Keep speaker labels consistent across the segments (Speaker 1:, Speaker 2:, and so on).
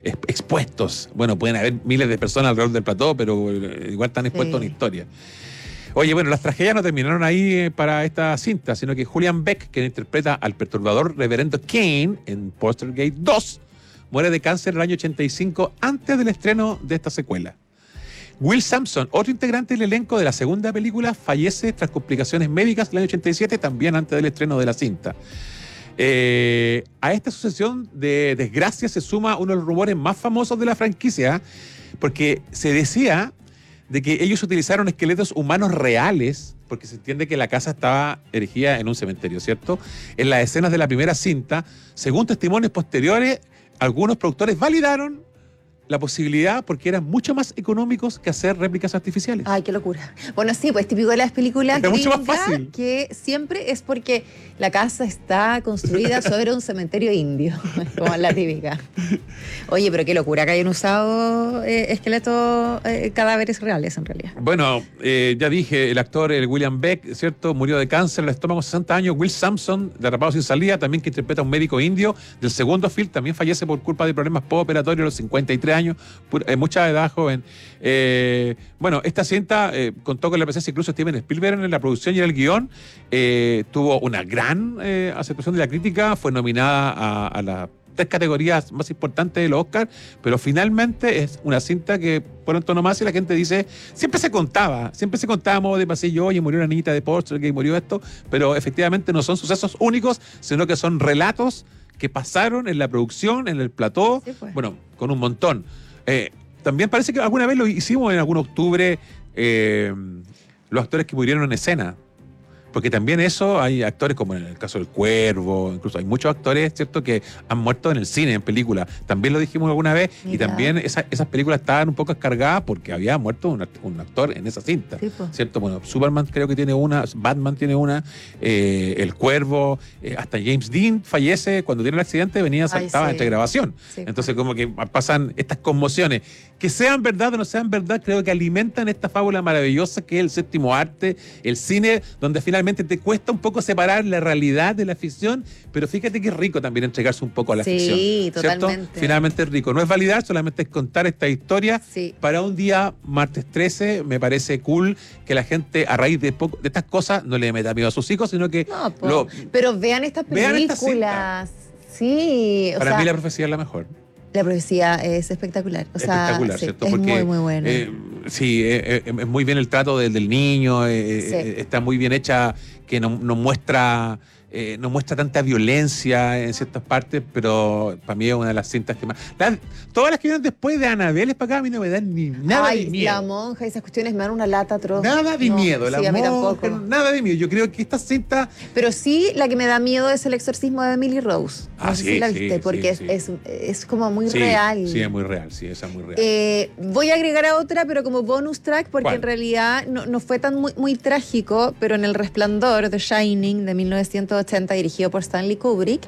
Speaker 1: expuestos. Bueno, pueden haber miles de personas alrededor del plató, pero igual están expuestos a una historia. Oye, bueno, las tragedias no terminaron ahí para esta cinta, sino que Julian Beck, quien interpreta al perturbador reverendo Kane en Poltergeist 2, muere de cáncer en el año 85 antes del estreno de esta secuela. Will Sampson, otro integrante del elenco de la segunda película, fallece tras complicaciones médicas en el año 87, también antes del estreno de la cinta. A esta sucesión de desgracias se suma uno de los rumores más famosos de la franquicia, porque se decía de que ellos utilizaron esqueletos humanos reales, porque se entiende que la casa estaba erigida en un cementerio, ¿cierto? En las escenas de la primera cinta, según testimonios posteriores, algunos productores validaron la posibilidad porque eran mucho más económicos que hacer réplicas artificiales.
Speaker 2: Ay, qué locura. Bueno, sí, pues típico de las películas
Speaker 1: es mucho más fácil.
Speaker 2: Que siempre es porque la casa está construida sobre un cementerio indio, como la típica. Oye, pero qué locura que hayan usado esqueletos, cadáveres reales en realidad.
Speaker 1: Bueno, ya dije, el actor William Beck, ¿cierto? Murió de cáncer al estómago, 60 años. Will Sampson, de Atrapados sin salida, también que interpreta a un médico indio del segundo film, también fallece por culpa de problemas postoperatorios a los 53 años, mucha edad joven. Bueno, esta cinta contó con la presencia incluso de Steven Spielberg en la producción y en el guión. Tuvo una gran aceptación de la crítica, fue nominada a las 3 categorías más importantes de los Oscars, pero finalmente es una cinta que por antonomasia la gente dice, siempre se contaba a modo de pasillo, oye, murió una niñita de Poltergeist, murió esto, pero efectivamente no son sucesos únicos, sino que son relatos que pasaron en la producción, en el plató, sí, pues. Bueno, con un montón. También parece que alguna vez lo hicimos en algún octubre, los actores que murieron en escena. Porque también eso, hay actores como en el caso del Cuervo, incluso hay muchos actores, ¿cierto?, que han muerto en el cine, en películas. También lo dijimos alguna vez. Mira. Y también esas películas estaban un poco descargadas porque había muerto un actor en esa cinta, sí, ¿cierto? Bueno, Superman creo que tiene una, Batman tiene una, el Cuervo, hasta James Dean fallece cuando tiene el accidente, estaba entre grabación. Sí, entonces como que pasan estas conmociones. Que sean verdad o no sean verdad, creo que alimentan esta fábula maravillosa que es el séptimo arte, el cine, donde finalmente te cuesta un poco separar la realidad de la ficción, pero fíjate que es rico también entregarse un poco a la ficción.
Speaker 2: Sí, totalmente.
Speaker 1: ¿Cierto? Finalmente es rico. No es validar, solamente es contar esta historia. Sí. Para un día, martes 13, me parece cool que la gente, a raíz de estas cosas, no le meta miedo a sus hijos, sino que...
Speaker 2: No, pero vean estas películas. Sí.
Speaker 1: Para mí la profecía es la mejor.
Speaker 2: La profecía es espectacular.
Speaker 1: Espectacular, ¿cierto?
Speaker 2: Es
Speaker 1: porque,
Speaker 2: muy buena.
Speaker 1: Sí, es muy bien el trato del niño, está muy bien hecha, que no muestra tanta violencia en ciertas partes, pero para mí es una de las cintas que más... Todas las que vienen después de Annabelle para acá a mí no me dan ni nada de miedo.
Speaker 2: La monja, esas cuestiones me dan una lata atroz.
Speaker 1: Nada de miedo,
Speaker 2: la monja,
Speaker 1: nada de miedo. Yo creo que esta cinta...
Speaker 2: Pero sí, la que me da miedo es El exorcismo de Emily Rose. No sé si la viste, porque es como muy real.
Speaker 1: Sí, es muy real, sí, esa es muy real.
Speaker 2: Voy a agregar a otra, pero como bonus track, porque en realidad no fue tan muy trágico, pero en El Resplandor, The Shining, de 1980, dirigido por Stanley Kubrick,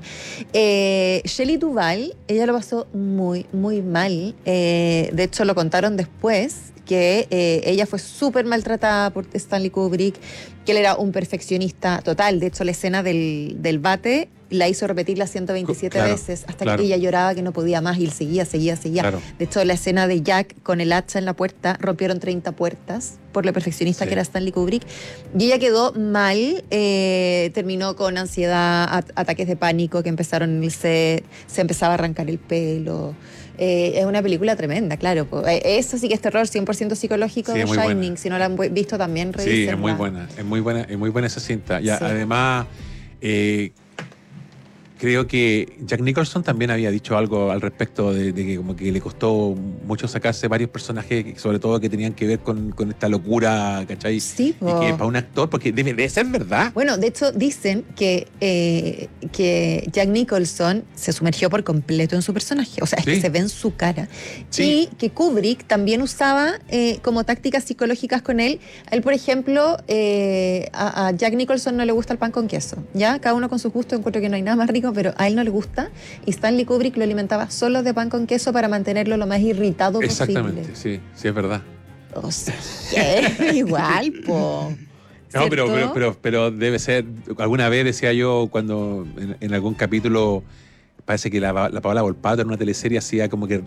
Speaker 2: Shelley Duvall, ella lo pasó muy, muy mal. De hecho, lo contaron después, que ella fue súper maltratada por Stanley Kubrick, que él era un perfeccionista total. De hecho, la escena del bate la hizo repetirla 127 veces hasta que ella lloraba que no podía más y él seguía. Claro. De hecho, la escena de Jack con el hacha en la puerta, rompieron 30 puertas por lo perfeccionista que era Stanley Kubrick. Y ella quedó mal, terminó con ansiedad, ataques de pánico que empezaron en el set, se empezaba a arrancar el pelo. Es una película tremenda, claro. Eso sí que es terror 100% psicológico de Shining. Buena. Si no la han visto también, revísenla.
Speaker 1: Sí, es muy buena esa cinta. Ya, además, creo que Jack Nicholson también había dicho algo al respecto de que como que le costó mucho sacarse varios personajes, sobre todo que tenían que ver con esta locura, ¿cachai?
Speaker 2: Sí,
Speaker 1: y que para un actor, porque debe de ser verdad.
Speaker 2: Bueno, de hecho dicen que Jack Nicholson se sumergió por completo en su personaje, o sea, es que se ve en su cara. Sí. Y que Kubrick también usaba como tácticas psicológicas con él. A él, por ejemplo, a Jack Nicholson no le gusta el pan con queso, ¿ya? Cada uno con sus gustos, encuentro que no hay nada más rico, pero a él no le gusta, y Stanley Kubrick lo alimentaba solo de pan con queso para mantenerlo lo más irritado posible.
Speaker 1: Exactamente, sí, es verdad.
Speaker 2: O sea, igual, po.
Speaker 1: No, pero debe ser, alguna vez decía yo cuando en algún capítulo, parece que la Paola Volpato en una teleserie hacía como que